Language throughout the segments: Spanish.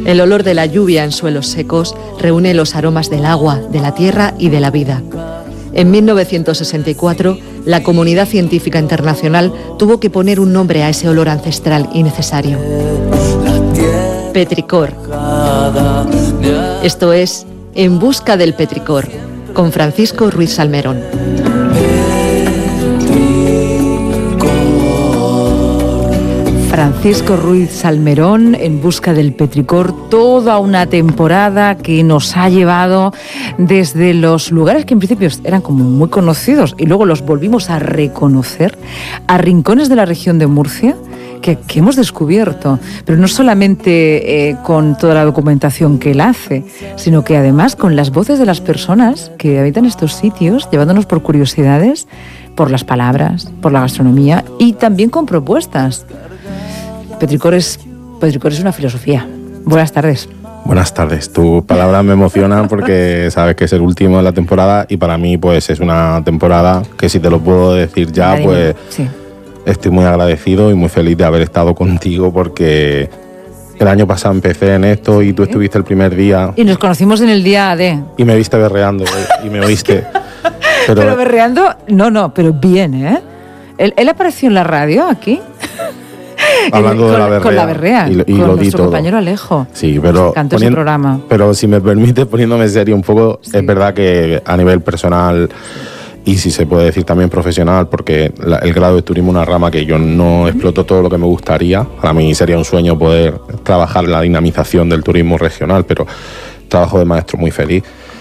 El olor de la lluvia en suelos secos reúne los aromas del agua, de la tierra y de la vida. En 1964, la comunidad científica internacional tuvo que poner un nombre a ese olor ancestral y necesario. Petricor. Esto es En busca del petricor, con Francisco Ruiz Salmerón. Francisco Ruiz Salmerón, En busca del petricor, toda una temporada que nos ha llevado desde los lugares que en principio eran como muy conocidos y luego los volvimos a reconocer, a rincones de la región de Murcia que hemos descubierto, pero no solamente con toda la documentación que él hace, sino que además con las voces de las personas que habitan estos sitios, llevándonos por curiosidades, por las palabras, por la gastronomía y también con propuestas. Petricor es una filosofía. Buenas tardes. Buenas tardes. Tus palabras me emocionan porque sabes que es el último de la temporada y para mí pues es una temporada que, si te lo puedo decir ya, pues sí. Estoy muy agradecido y muy feliz de haber estado contigo porque el año pasado empecé en esto y tú estuviste el primer día. Y nos conocimos en el día D. Y me viste berreando y me oíste. Pero berreando, no, pero bien, ¿eh? ¿Él apareció en la radio aquí? Hablando de la berrea. Con la berrea, y con lo nuestro compañero Alejo. Sí, pero cantó ese programa. Pero si me permite, poniéndome serio un poco, sí. Es verdad que a nivel personal y si se puede decir también profesional, porque el grado de turismo es una rama que yo no exploto todo lo que me gustaría. Para mí sería un sueño poder trabajar en la dinamización del turismo regional, pero trabajo de maestro muy feliz.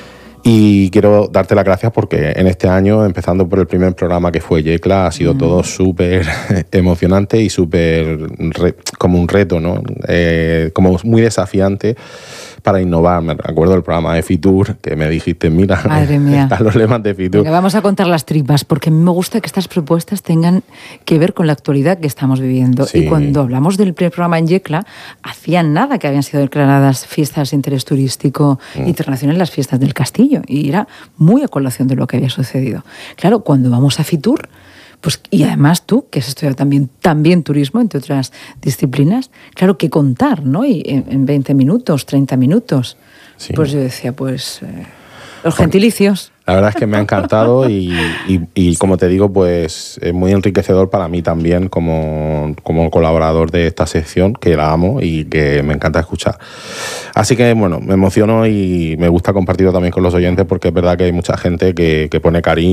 Y quiero darte las gracias porque en este año, empezando por el primer programa que fue Yecla, ha sido todo súper emocionante y súper como un reto, ¿no? Como muy desafiante para innovar. Me acuerdo del programa de Fitur, que me dijiste, mira, madre mía, están los lemas de Fitur. Venga, vamos a contar las tripas, porque a mí me gusta que estas propuestas tengan que ver con la actualidad que estamos viviendo. Sí. Y cuando hablamos del primer programa en Yecla, hacían nada que habían sido declaradas fiestas de interés turístico internacional, las fiestas del Castillo, y era muy a colación de lo que había sucedido. Claro, cuando vamos a Fitur, pues, y además tú, que has estudiado también turismo, entre otras disciplinas, claro, que contar, ¿no? Y en 20 minutos, 30 minutos. Sí. Pues yo decía, los gentilicios. La verdad es que me ha encantado y como te digo, pues es muy enriquecedor para mí también como colaborador de esta sección, que la amo y que me encanta escuchar. Así que, bueno, me emociono y me gusta compartirlo también con los oyentes porque es verdad que hay mucha gente que pone cariño